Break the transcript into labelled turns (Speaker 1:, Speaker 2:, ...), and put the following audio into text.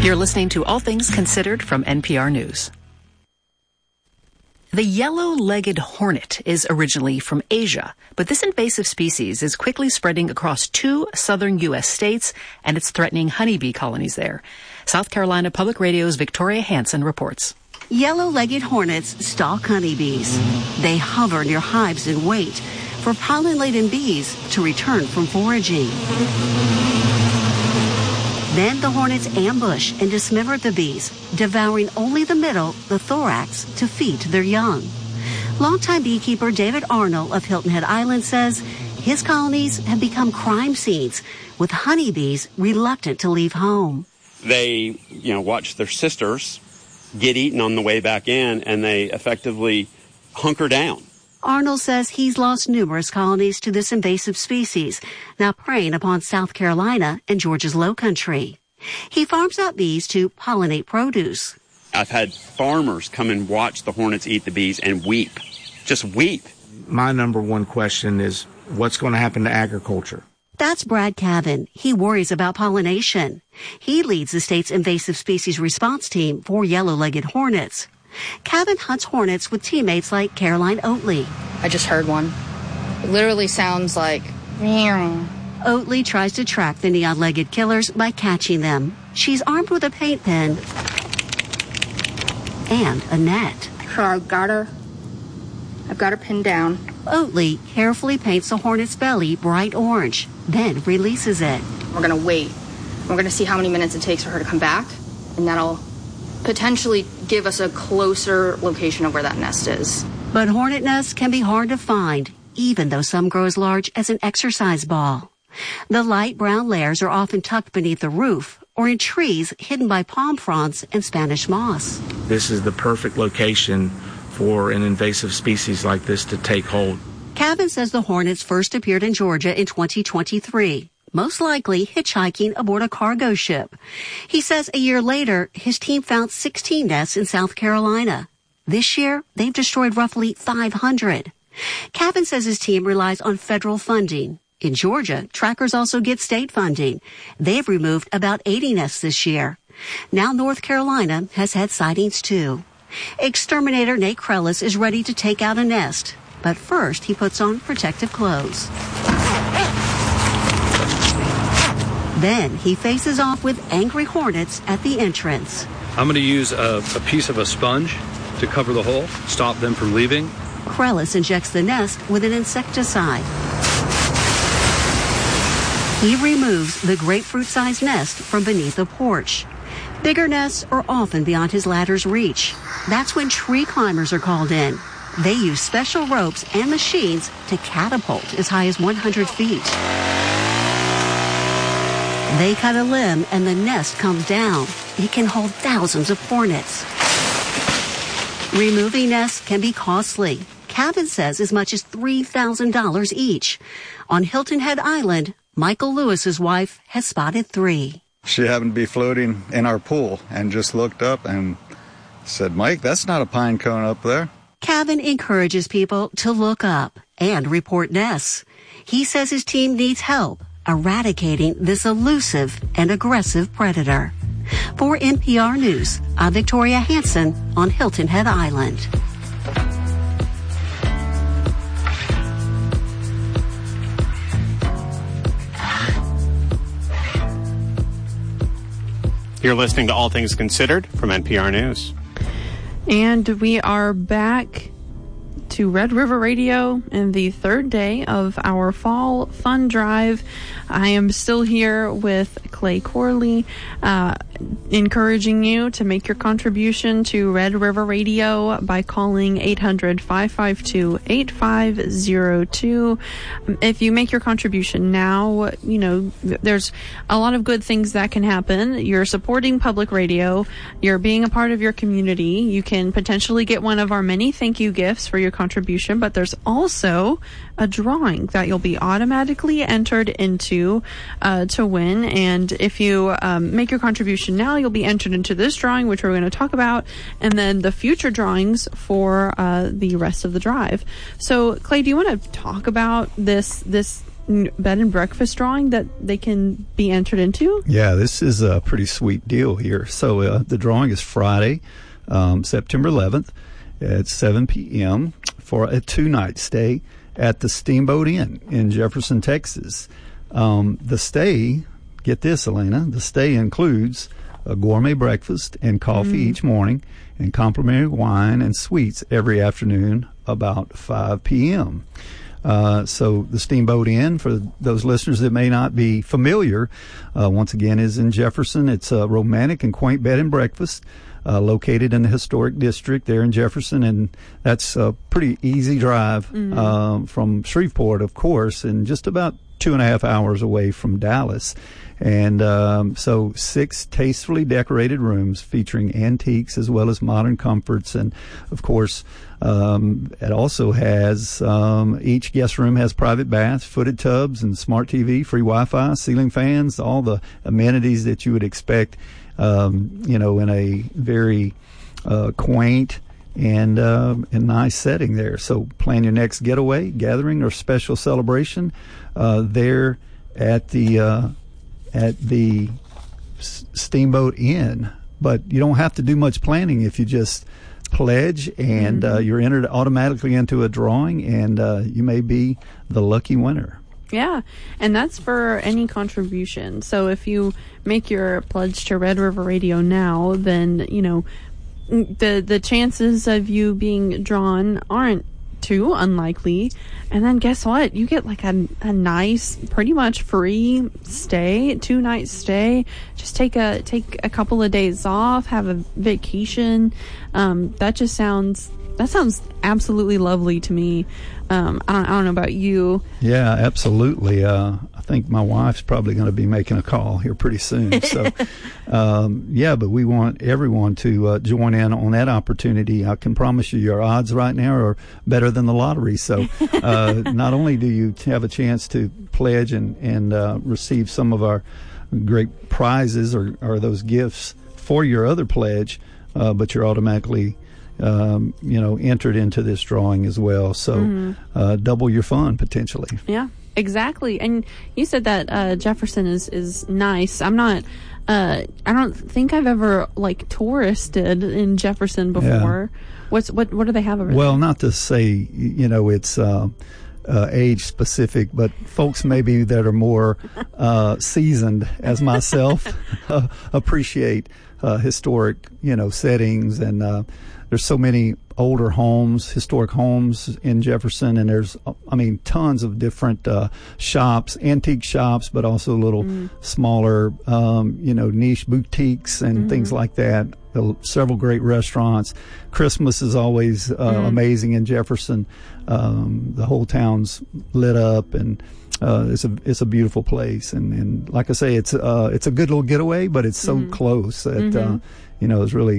Speaker 1: You're listening to All Things Considered from NPR News. The yellow-legged hornet is originally from Asia, but this invasive species is quickly spreading across 2 southern U.S. states, and it's threatening honeybee colonies there. South Carolina Public Radio's Victoria Hansen reports.
Speaker 2: Yellow-legged hornets stalk honeybees. They hover near hives and wait for pollen-laden bees to return from foraging. Then the hornets ambush and dismember the bees, devouring only the middle, the thorax, to feed their young. Longtime beekeeper David Arnold of Hilton Head Island says his colonies have become crime scenes, with honeybees reluctant to leave home.
Speaker 3: They, watch their sisters get eaten on the way back in, and they effectively hunker down.
Speaker 2: Arnold says he's lost numerous colonies to this invasive species, now preying upon South Carolina and Georgia's low country. He farms out bees to pollinate produce.
Speaker 3: I've had farmers come and watch the hornets eat the bees and weep, just weep.
Speaker 4: My number one question is, what's going to happen to agriculture?
Speaker 2: That's Brad Cavan. He worries about pollination. He leads the state's invasive species response team for yellow-legged hornets. Cavan hunts hornets with teammates like Caroline Oatley.
Speaker 5: I just heard one. It literally sounds like meow.
Speaker 2: Oatley tries to track the neon-legged killers by catching them. She's armed with a paint pen and a net.
Speaker 5: So I've got her pinned down.
Speaker 2: Oatley carefully paints the hornet's belly bright orange, then releases it.
Speaker 5: We're going to wait. We're going to see how many minutes it takes for her to come back, and that'll potentially give us a closer location of where that nest is.
Speaker 2: But hornet nests can be hard to find, even though some grow as large as an exercise ball. The light brown layers are often tucked beneath the roof or in trees hidden by palm fronds and Spanish moss.
Speaker 4: This is the perfect location for an invasive species like this to take hold.
Speaker 2: Cavan says the hornets first appeared in Georgia in 2023. Most likely hitchhiking aboard a cargo ship. He says a year later, his team found 16 nests in South Carolina. This year, they've destroyed roughly 500. Cavan says his team relies on federal funding. In Georgia, trackers also get state funding. They've removed about 80 nests this year. Now North Carolina has had sightings too. Exterminator Nate Krellis is ready to take out a nest. But first, he puts on protective clothes. Then he faces off with angry hornets at the entrance.
Speaker 6: I'm going to use a piece of a sponge to cover the hole, stop them from leaving.
Speaker 2: Krellis injects the nest with an insecticide. He removes the grapefruit-sized nest from beneath the porch. Bigger nests are often beyond his ladder's reach. That's when tree climbers are called in. They use special ropes and machines to catapult as high as 100 feet. They cut a limb and the nest comes down. It can hold thousands of hornets. Removing nests can be costly. Cavan says as much as $3,000 each. On Hilton Head Island, Michael Lewis's wife has spotted 3.
Speaker 7: She happened to be floating in our pool and just looked up and said, "Mike, that's not a pine cone up there."
Speaker 2: Cavan encourages people to look up and report nests. He says his team needs help eradicating this elusive and aggressive predator. For NPR News, I'm Victoria Hansen on Hilton Head Island.
Speaker 8: You're listening to All Things Considered from NPR News.
Speaker 9: And we are back to Red River Radio in the third day of our fall fun drive. I am still here with Clay Corley, encouraging you to make your contribution to Red River Radio by calling 800-552-8502. If you make your contribution now, there's a lot of good things that can happen. You're supporting public radio. You're being a part of your community. You can potentially get one of our many thank you gifts for your contribution, but there's also a drawing that you'll be automatically entered into to win. And if you make your contribution now, you'll be entered into this drawing, which we're going to talk about, and then the future drawings for the rest of the drive. So, Clay, do you want to talk about this bed and breakfast drawing that they can be entered into?
Speaker 10: Yeah, this is a pretty sweet deal here. So the drawing is Friday, September 11th at 7 p.m. for a 2-night stay at the Steamboat Inn in Jefferson, Texas. The stay, get this, Elena, the stay includes a gourmet breakfast and coffee each morning, and complimentary wine and sweets every afternoon about 5 p.m. So the Steamboat Inn, for those listeners that may not be familiar, once again is in Jefferson. It's a romantic and quaint bed and breakfast located in the historic district there in Jefferson, and that's a pretty easy drive from Shreveport, of course, and just about 2.5 hours away from Dallas. And so 6 tastefully decorated rooms featuring antiques as well as modern comforts. And, of course, it also has each guest room has private baths, footed tubs, and smart TV, free Wi-Fi, ceiling fans, all the amenities that you would expect, in a very quaint and nice setting there. So plan your next getaway, gathering, or special celebration there at the Steamboat Inn. But you don't have to do much planning if you just pledge, and you're entered automatically into a drawing, and you may be the lucky winner.
Speaker 9: Yeah, and that's for any contribution. So if you make your pledge to Red River Radio now, then, the chances of you being drawn aren't too unlikely. And then guess what? You get like a nice, pretty much free stay, 2-night stay. Just take a couple of days off, have a vacation. That sounds absolutely lovely to me. I don't know about you.
Speaker 10: Yeah, absolutely. I think my wife's probably going to be making a call here pretty soon. So, but we want everyone to join in on that opportunity. I can promise you your odds right now are better than the lottery. So not only do you have a chance to pledge and receive some of our great prizes or those gifts for your other pledge, but you're automatically entered into this drawing as well. So double your fun potentially.
Speaker 9: Yeah, exactly. And you said that Jefferson is nice. I'm not. I don't think I've ever touristed in Jefferson before. Yeah. What do they have over there?
Speaker 10: Well, not to say it's age specific, but folks maybe that are more seasoned as myself appreciate historic settings, and there's so many older homes, historic homes in Jefferson, and there's, tons of different shops, antique shops, but also little smaller, niche boutiques and things like that. Several great restaurants. Christmas is always amazing in Jefferson. The whole town's lit up, and it's a beautiful place. And like I say, it's a good little getaway, but it's so close that it's really